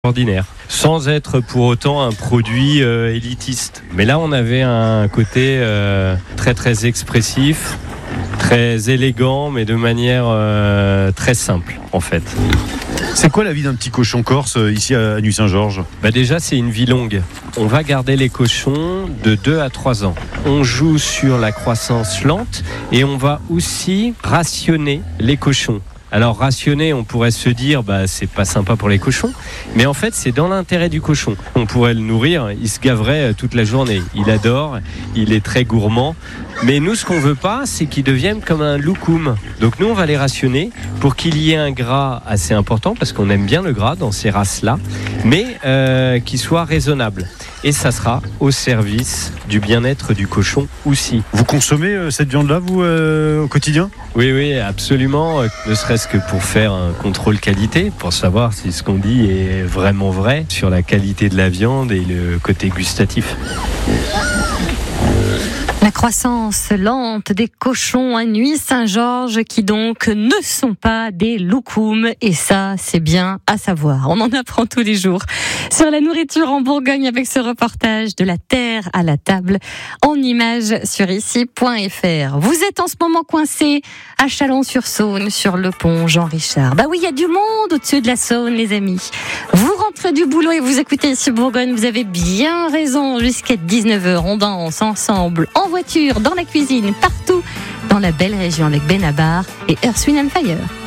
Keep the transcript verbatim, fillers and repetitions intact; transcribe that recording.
ordinaire, sans être pour autant un produit euh, élitiste. Mais là, on avait un côté euh, très très expressif, très élégant, mais de manière euh, très simple, en fait. C'est quoi la vie d'un petit cochon corse euh, ici à Nuits-Saint-Georges ? Bah déjà, c'est une vie longue. On va garder les cochons de deux à trois ans. On joue sur la croissance lente et on va aussi rationner les cochons. Alors rationner, on pourrait se dire, bah c'est pas sympa pour les cochons, mais en fait c'est dans l'intérêt du cochon. On pourrait le nourrir, il se gaverait toute la journée. Il adore, il est très gourmand. Mais nous, ce qu'on veut pas, c'est qu'il devienne comme un loukoum. Donc nous, on va les rationner pour qu'il y ait un gras assez important, parce qu'on aime bien le gras dans ces races-là, mais euh, qu'il soit raisonnable. Et ça sera au service du bien-être du cochon aussi. Vous consommez euh, cette viande-là, vous, euh, au quotidien ? Oui, oui, absolument. Ne serait-ce que pour faire un contrôle qualité, pour savoir si ce qu'on dit est vraiment vrai sur la qualité de la viande et le côté gustatif. La croissance lente des cochons à Nuits-Saint-Georges qui donc ne sont pas des loukoums. Et ça, c'est bien à savoir. On en apprend tous les jours sur la nourriture en Bourgogne avec ce reportage de la terre à la table en images sur ici point f r. Vous êtes en ce moment coincé à Chalon-sur-Saône sur le pont Jean-Richard. Bah oui, il y a du monde au-dessus de la Saône, les amis. Vous rentrez du boulot et vous écoutez ici Bourgogne, vous avez bien raison. Jusqu'à dix-neuf heures, on danse ensemble en voiture, dans la cuisine, partout dans la belle région avec Benabar et Earth, Wind and Fire.